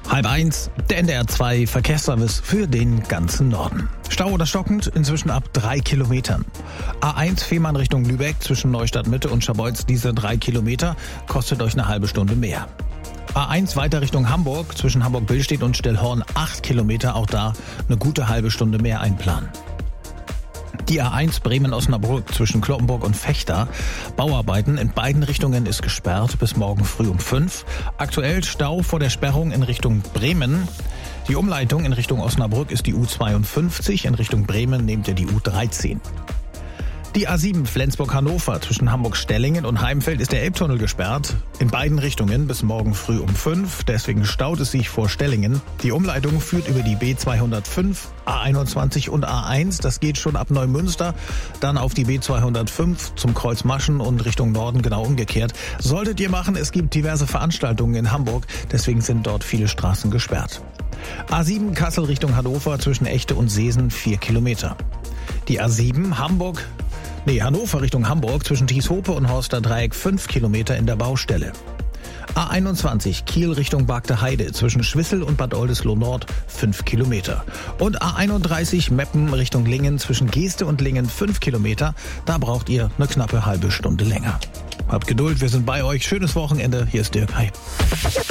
12:30, der NDR 2 Verkehrsservice für den ganzen Norden. Stau oder stockend, inzwischen ab 3 Kilometern. A1 Fehmarn Richtung Lübeck zwischen Neustadt Mitte und Scharbeutz, diese 3 Kilometer, kostet euch eine halbe Stunde mehr. A1 weiter Richtung Hamburg, zwischen Hamburg-Billstedt und Stellhorn 8 Kilometer, auch da eine gute halbe Stunde mehr einplanen. Die A1 Bremen-Osnabrück zwischen Cloppenburg und Vechta. Bauarbeiten in beiden Richtungen ist gesperrt bis morgen früh um 5. Aktuell Stau vor der Sperrung in Richtung Bremen. Die Umleitung in Richtung Osnabrück ist die U52, in Richtung Bremen nehmt ihr die U13. Die A7 Flensburg-Hannover zwischen Hamburg-Stellingen und Heimfeld ist der Elbtunnel gesperrt. In beiden Richtungen bis morgen früh um 5. Deswegen staut es sich vor Stellingen. Die Umleitung führt über die B205, A21 und A1. Das geht schon ab Neumünster. Dann auf die B205 zum Kreuz Maschen und Richtung Norden genau umgekehrt. Solltet ihr machen, es gibt diverse Veranstaltungen in Hamburg. Deswegen sind dort viele Straßen gesperrt. A7 Kassel Richtung Hannover zwischen Echte und Seesen 4 Kilometer. Die A7 Hannover Richtung Hamburg zwischen Tieshope und Horster Dreieck 5 Kilometer in der Baustelle. A21 Kiel Richtung Bagde Heide zwischen Schwissel und Bad Oldesloe Nord 5 Kilometer. Und A31 Meppen Richtung Lingen zwischen Geeste und Lingen 5 Kilometer. Da braucht ihr eine knappe halbe Stunde länger. Habt Geduld, wir sind bei euch. Schönes Wochenende. Hier ist Dirk. Hi.